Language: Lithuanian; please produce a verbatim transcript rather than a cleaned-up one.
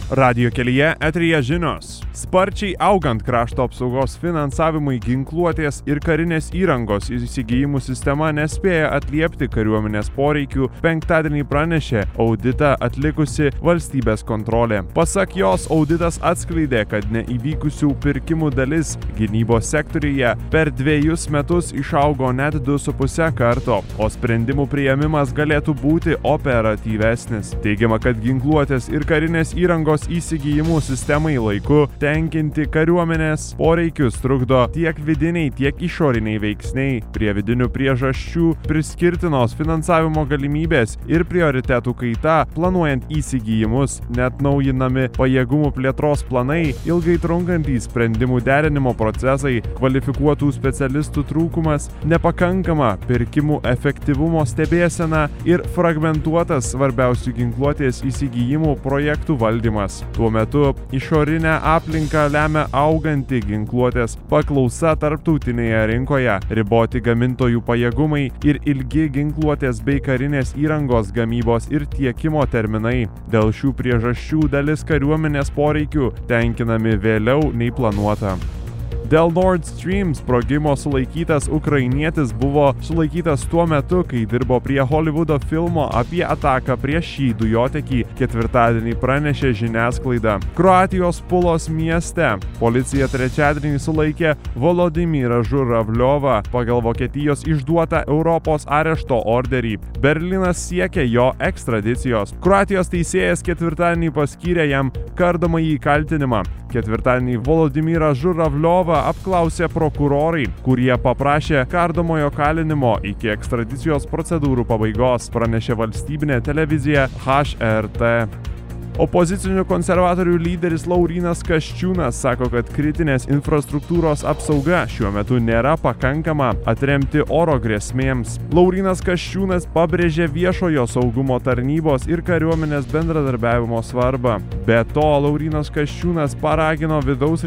Radijo kelyje eteryje žinios. Sparčiai augant krašto apsaugos finansavimui, ginkluotės ir karinės įrangos įsigijimų sistema nespėja atliepti kariuomenės poreikių, penktadienį pranešė auditą atlikusi valstybės kontrolė. Pasak jos, auditas atskleidė, kad neįvykusių pirkimų dalis gynybos sektoriuje per dviejus metus išaugo net du su puse karto, o sprendimų priėmimas galėtų būti operatyvesnis. Teigiama, kad ginkluotės ir karinės įrangos įsigijimų sistemai laiku tenkinti kariuomenės poreikius trukdo tiek vidiniai, tiek išoriniai veiksniai. Prie vidinių priežasčių priskirtinos finansavimo galimybės ir prioritetų kaita, planuojant įsigijimus, net naujinami pajėgumų plėtros planai, ilgai trunkantys sprendimų derinimo procesai, kvalifikuotų specialistų trūkumas, nepakankama pirkimų efektyvumo stebėsena ir fragmentuotas svarbiausių ginkluotės įsigijimų projektų valdymas. Tuo metu išorinę aplinką lemia auganti ginkluotės paklausa tarptautinėje rinkoje, riboti gamintojų pajėgumai ir ilgi ginkluotės bei karinės įrangos gamybos ir tiekimo terminai. Dėl šių priežasčių dalis kariuomenės poreikių tenkinami vėliau nei planuota. Dėl Nord Stream sprogimo sulaikytas ukrainietis buvo sulaikytas tuo metu, kai dirbo prie Hollywoodo filmo apie ataką prieš šį dujotekį, ketvirtadienį pranešė žiniasklaida. Kroatijos Pulos mieste policija trečiadienį sulaikė Volodimirą Žuravliovą pagal Vokietijos išduotą Europos arešto orderį. Berlynas siekia jo ekstradicijos. Kroatijos teisėjas ketvirtadienį paskyrė jam kardomąjį kaltinimą. Ketvirtadienį Volodimirą Žuravliovą apklausė prokurorai, kurie paprašė kardomojo kalinimo iki ekstradicijos procedūrų pabaigos, pranešė valstybinė televizija H R T. Opozicinių konservatorių lyderis Laurynas Kasčiūnas sako, kad kritinės infrastruktūros apsauga šiuo metu nėra pakankama atremti oro grėsmėms. Laurynas Kasčiūnas pabrėžė viešojo saugumo tarnybos ir kariuomenės bendradarbiavimo svarbą. Be to, Laurynas Kasčiūnas paragino vidaus